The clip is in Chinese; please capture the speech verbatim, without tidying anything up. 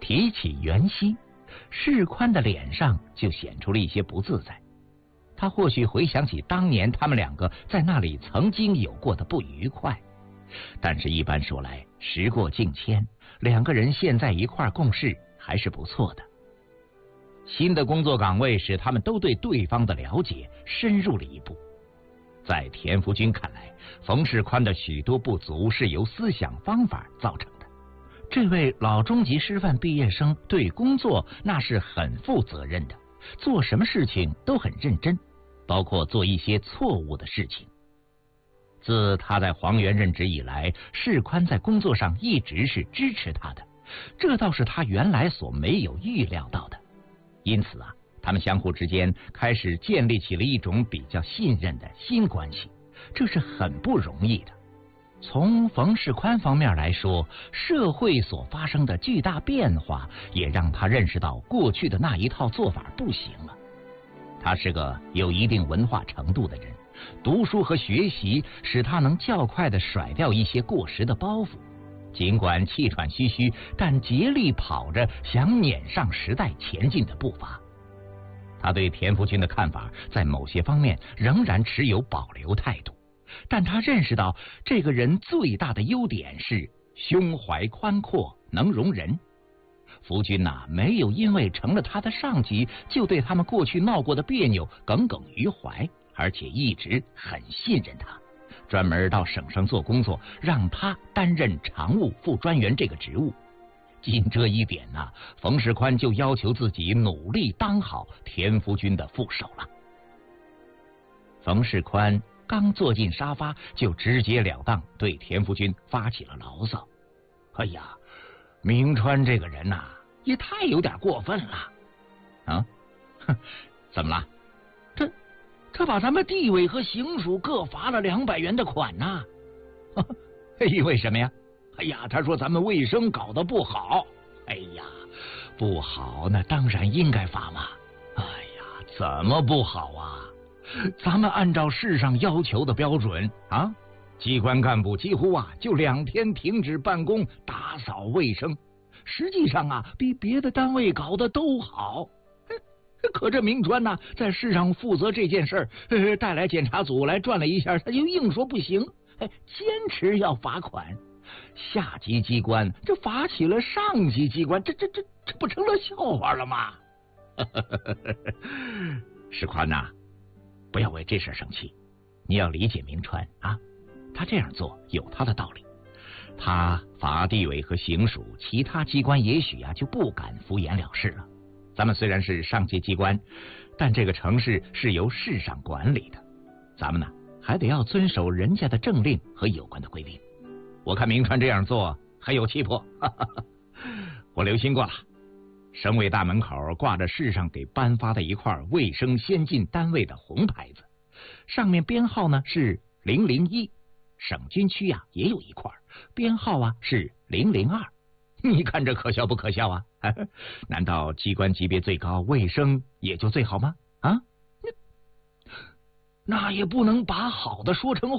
提起袁熙，世宽的脸上就显出了一些不自在。他或许回想起当年他们两个在那里曾经有过的不愉快，但是一般说来，时过境迁，两个人现在一块共事还是不错的。新的工作岗位使他们都对对方的了解深入了一步。在田福军看来，冯世宽的许多不足是由思想方法造成的。这位老中级师范毕业生对工作那是很负责任的，做什么事情都很认真，包括做一些错误的事情。自他在黄原任职以来，世宽在工作上一直是支持他的，这倒是他原来所没有预料到的。因此啊，他们相互之间开始建立起了一种比较信任的新关系，这是很不容易的。从冯世宽方面来说，社会所发生的巨大变化也让他认识到过去的那一套做法不行了。他是个有一定文化程度的人，读书和学习使他能较快地甩掉一些过时的包袱，尽管气喘吁吁，但竭力跑着想撵上时代前进的步伐。他对田福军的看法在某些方面仍然持有保留态度，但他认识到这个人最大的优点是胸怀宽阔，能容人。福军呐、啊，没有因为成了他的上级就对他们过去闹过的别扭耿耿于怀，而且一直很信任他，专门到省上做工作，让他担任常务副专员这个职务。仅这一点呢、啊，冯世宽就要求自己努力当好田福军的副手了。冯世宽刚坐进沙发，就直截了当对田福军发起了牢骚：“哎呀，明川这个人呐、啊，也太有点过分了啊！哼，怎么了？这这把咱们地委和行署各罚了两百元的款呐、啊！因为什么呀？哎呀，他说咱们卫生搞得不好。哎呀，不好，那当然应该罚嘛。哎呀，怎么不好啊？咱们按照市上要求的标准啊，机关干部几乎啊就两天停止办公，打扫卫生，实际上啊比别的单位搞得都好。可这明川呢、啊，在市上负责这件事儿、呃，带来检查组来转了一下，他就硬说不行，哎，坚持要罚款。下级机关这罚起了上级机关，这这这这不成了笑话了吗？世宽呐、啊，不要为这事生气，你要理解明川啊，他这样做有他的道理。他罚地委和行署，其他机关也许啊就不敢敷衍了事了。咱们虽然是上级机关，但这个城市是由市上管理的，咱们呢还得要遵守人家的政令和有关的规定。我看明川这样做很有气魄，哈哈哈。我留心过了，省委大门口挂着市上给颁发的一块卫生先进单位的红牌子，上面编号呢是零零一，省军区呀、啊、也有一块，编号啊是零零二。你看这可笑不可笑啊？难道机关级别最高，卫生也就最好吗？啊，那也不能把好的说成